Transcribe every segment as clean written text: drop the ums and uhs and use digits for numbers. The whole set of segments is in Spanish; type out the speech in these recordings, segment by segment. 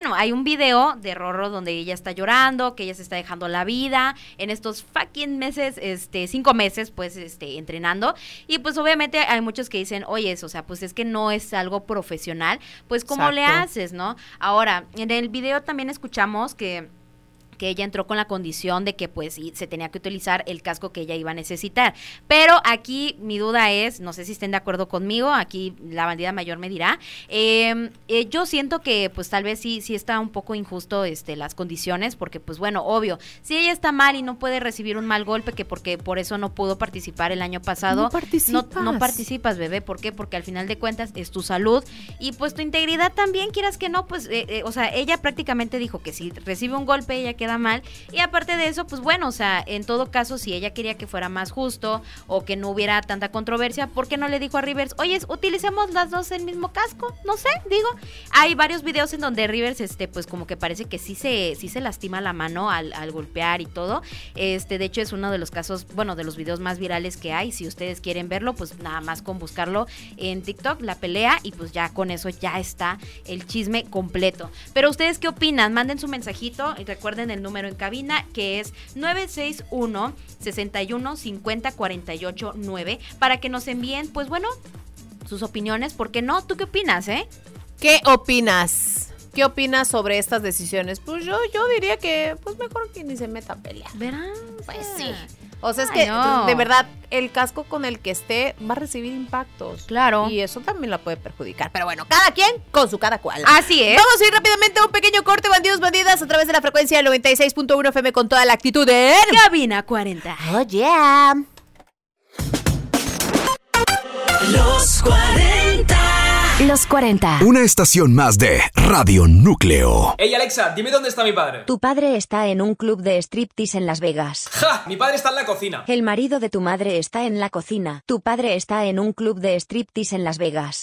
bueno, hay un video de Rorró donde ella está llorando, que ella se está dejando la vida en estos fucking meses, 5 meses, pues, entrenando. Y pues obviamente hay muchos que dicen, oye, o sea, pues es que no es algo profesional, pues ¿cómo le haces, no? Ahora, en el video también escuchamos que ella entró con la condición de que pues se tenía que utilizar el casco que ella iba a necesitar, pero aquí mi duda es, no sé si estén de acuerdo conmigo, aquí la bandida mayor me dirá, yo siento que pues tal vez sí está un poco injusto las condiciones, porque pues bueno, obvio, si ella está mal y no puede recibir un mal golpe, que porque por eso no pudo participar el año pasado, no participas, bebé. ¿Por qué? Porque al final de cuentas es tu salud y pues tu integridad también, quieras que no, pues o sea, ella prácticamente dijo que si recibe un golpe ella queda mal, y aparte de eso, pues bueno, o sea, en todo caso, si ella quería que fuera más justo o que no hubiera tanta controversia, ¿por qué no le dijo a Rivers, oye, utilicemos las dos el mismo casco? No sé, digo, hay varios videos en donde Rivers, pues como que parece que sí se lastima la mano al golpear y todo, de hecho es uno de los casos, bueno, de los videos más virales que hay. Si ustedes quieren verlo, pues nada más con buscarlo en TikTok, la pelea, y pues ya con eso ya está el chisme completo. Pero ustedes, ¿qué opinan? Manden su mensajito y recuerden el número en cabina, que es 961-61-50-48-9, para que nos envíen, pues bueno, sus opiniones. ¿Por qué no? ¿Tú qué opinas, ¿Qué opinas? ¿Qué opinas sobre estas decisiones? Pues yo diría que pues mejor que ni se meta a pelear. ¿Verás? Pues sí. O sea, es que de verdad el casco con el que esté va a recibir impactos. Claro. Y eso también la puede perjudicar. Pero bueno, cada quien con su cada cual. Así es. Vamos a ir rápidamente a un pequeño corte, bandidos, bandidas, a través de la frecuencia del 96.1 FM con toda la actitud de Cabina 40. Oh, yeah. Los 40. Los 40. Una estación más de Radio Núcleo. Ey, Alexa, dime dónde está mi padre. Tu padre está en un club de striptease en Las Vegas. ¡Ja! Mi padre está en la cocina. El marido de tu madre está en la cocina. Tu padre está en un club de striptease en Las Vegas.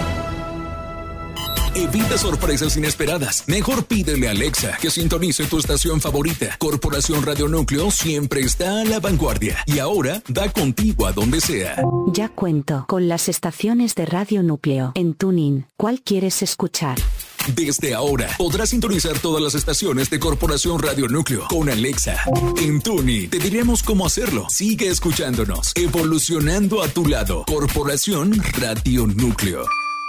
Evita sorpresas inesperadas. Mejor pídele a Alexa que sintonice tu estación favorita. Corporación Radio Núcleo siempre está a la vanguardia y ahora da contigo a donde sea. Ya cuento con las estaciones de Radio Núcleo en TuneIn. ¿Cuál quieres escuchar? Desde ahora podrás sintonizar todas las estaciones de Corporación Radio Núcleo con Alexa. En TuneIn te diremos cómo hacerlo. Sigue escuchándonos, evolucionando a tu lado. Corporación Radio Núcleo.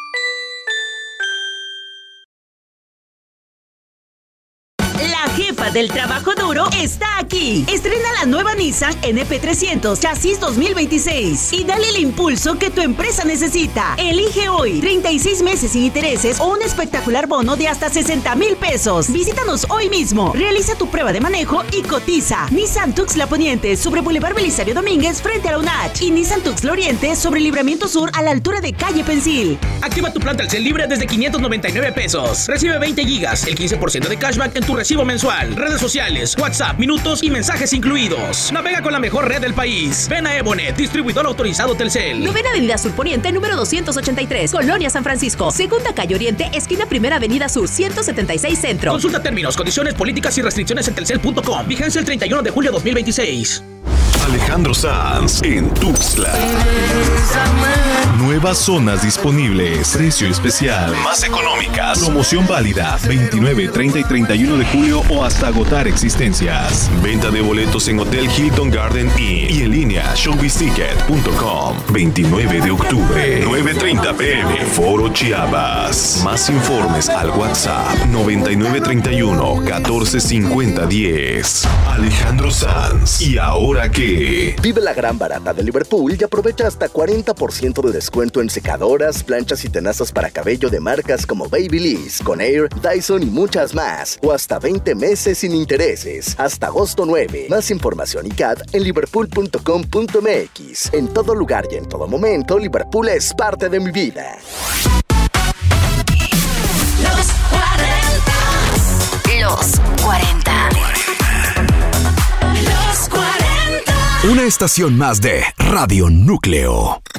La jefa del trabajo duro está aquí. Estrena la nueva Nissan NP300 Chasis 2026 y dale el impulso que tu empresa necesita. Elige hoy 36 meses sin intereses o un espectacular bono de hasta 60,000 pesos. Visítanos hoy mismo. Realiza tu prueba de manejo y cotiza. Nissan Tuxtla Poniente sobre Boulevard Belisario Domínguez frente a la UNACH y Nissan Tuxtla Oriente sobre Libramiento Sur a la altura de Calle Pensil. Activa tu plan Telcel libre desde 599 pesos. Recibe 20 gigas, el 15% de cashback en tu recibo mensual. Redes sociales, WhatsApp, minutos y mensajes incluidos. Navega con la mejor red del país. Ven a Ebonet, distribuidor autorizado Telcel. Novena Avenida Sur Poniente, número 283, Colonia San Francisco. Segunda Calle Oriente, esquina Primera Avenida Sur, 176 Centro. Consulta términos, condiciones, políticas y restricciones en telcel.com. Vigencia el 31 de julio 2026. Alejandro Sanz en Tuxtla. Nuevas zonas disponibles. Precio especial. Más económicas. Promoción válida 29, 30 y 31 de julio o hasta agotar existencias. Venta de boletos en Hotel Hilton Garden Inn y en línea showbizticket.com. 29 de octubre, 9:30 p.m. Foro Chiapas. Más informes al WhatsApp 9931 1450 10. Alejandro Sanz. ¿Y ahora qué? Vive la gran barata de Liverpool y aprovecha hasta 40% de descuento en secadoras, planchas y tenazas para cabello de marcas como Babyliss, Conair, Dyson y muchas más. O hasta 20 meses sin intereses. Hasta agosto 9. Más información y CAT en liverpool.com.mx. En todo lugar y en todo momento, Liverpool es parte de mi vida. Los 40. Los 40. Los 40. Una estación más de Radio Núcleo.